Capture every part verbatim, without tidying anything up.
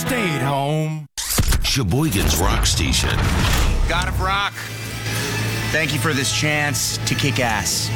stayed home. Sheboygan's Rock Station. God of Rock, thank you for this chance to kick ass.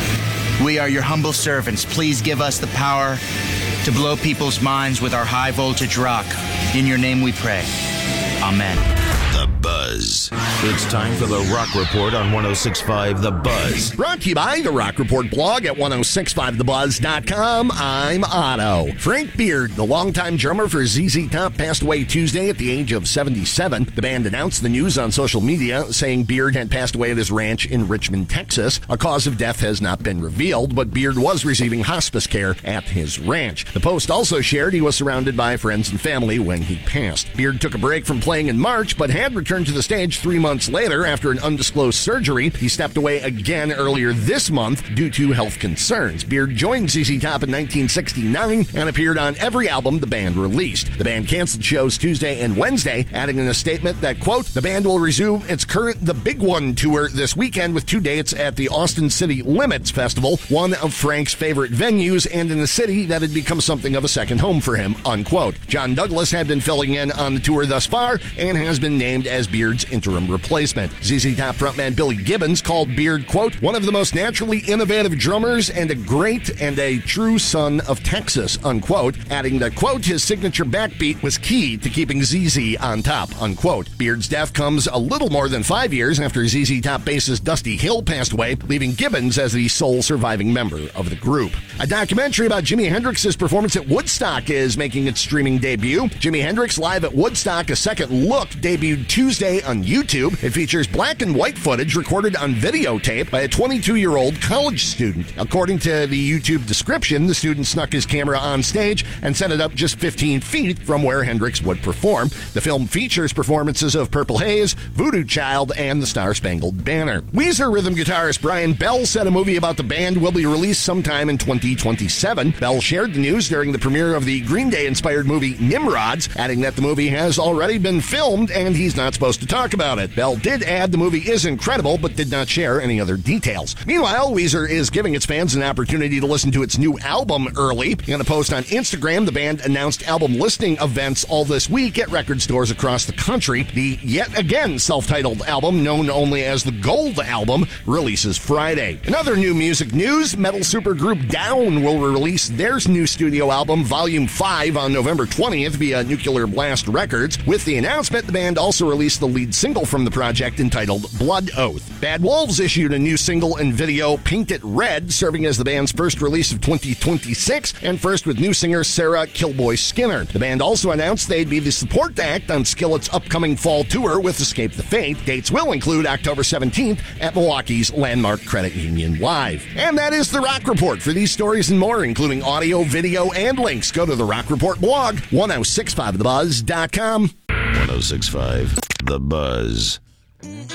We are your humble servants. Please give us the power to blow people's minds with our high voltage rock. In your name we pray. Amen. The Buzz. It's time for the Rock Report on one oh six point five The Buzz. Brought to you by the Rock Report blog at ten sixty-five the buzz dot com. I'm Otto. Frank Beard, the longtime drummer for Z Z Top, passed away Tuesday at the age of seventy-seven. The band announced the news on social media, saying Beard had passed away at his ranch in Richmond, Texas. A cause of death has not been revealed, but Beard was receiving hospice care at his ranch. The Post also shared he was surrounded by friends and family when he passed. Beard took a break from playing in March, but had returned to the stage three months later after an undisclosed surgery. He stepped away again earlier this month due to health concerns. Beard joined Z Z Top in nineteen sixty-nine and appeared on every album the band released. The band canceled shows Tuesday and Wednesday, adding in a statement that, quote, the band will resume its current The Big One tour this weekend with two dates at the Austin City Limits Festival, one of Frank's favorite venues and in a city that had become something of a second home for him, unquote. John Douglas had been filling in on the tour thus far and has been named as Beard's interim replacement. Z Z Top frontman Billy Gibbons called Beard, quote, one of the most naturally innovative drummers and a great and a true son of Texas, unquote, adding that, quote, his signature backbeat was key to keeping Z Z on top, unquote. Beard's death comes a little more than five years after Z Z Top bassist Dusty Hill passed away, leaving Gibbons as the sole surviving member of the group. A documentary about Jimi Hendrix's performance at Woodstock is making its streaming debut. Jimi Hendrix Live at Woodstock, a second look, debuted Tuesday on YouTube. It features black and white footage recorded on videotape by a twenty-two-year-old college student. According to the YouTube description, the student snuck his camera on stage and set it up just fifteen feet from where Hendrix would perform. The film features performances of Purple Haze, Voodoo Child, and the Star Spangled Banner. Weezer rhythm guitarist Brian Bell said a movie about the band will be released sometime in twenty twenty-seven. Bell shared the news during the premiere of the Green Day-inspired movie Nimrods, adding that the movie has already been filmed and he's not supposed to talk about it. Bell did add the movie is incredible, but did not share any other details. Meanwhile, Weezer is giving its fans an opportunity to listen to its new album early. In a post on Instagram, the band announced album listening events all this week at record stores across the country. The yet again self-titled album, known only as the Gold Album, releases Friday. In other new music news, metal supergroup Down will release their new studio album, Volume five, on November twentieth via Nuclear Blast Records. With the announcement, the band also released the lead single from the project entitled Blood Oath. Bad Wolves issued a new single and video, Paint It Red, serving as the band's first release of twenty twenty-six and first with new singer Sarah Killboy Skinner. The band also announced they'd be the support act on Skillet's upcoming fall tour with Escape the Fate. Dates will include October seventeenth at Milwaukee's Landmark Credit Union Live. And that is the Rock Report. For these stories and more, including audio, video, and links, go to the Rock Report blog, ten sixty-five the buzz dot com. ten sixty-five The Buzz.